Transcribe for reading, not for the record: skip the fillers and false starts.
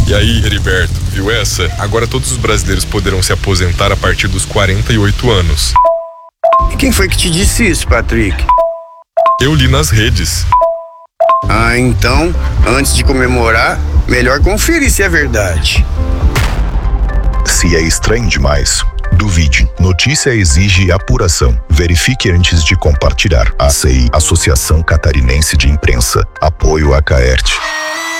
E aí, Heriberto, viu essa? Agora todos os brasileiros poderão se aposentar a partir dos 48 anos. E quem foi que te disse isso, Patrick? Eu li nas redes. Ah, então, antes de comemorar, melhor conferir se é verdade. Se é estranho demais, duvide. Notícia exige apuração. Verifique antes de compartilhar. ACI, Associação Catarinense de Imprensa. Apoio a Caerte.